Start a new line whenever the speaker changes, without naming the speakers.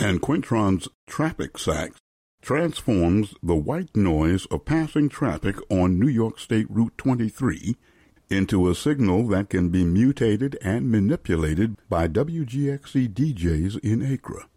And Quintron's traffic sax transforms the white noise of passing traffic on New York State Route 23 into a signal that can be mutated and manipulated by WGXC DJs in Accra.